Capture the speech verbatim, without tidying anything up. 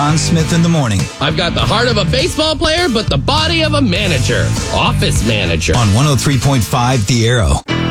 John Smith in the morning I've got the heart of a baseball player, but the body of a manager. Office manager. on one oh three point five The Arrow.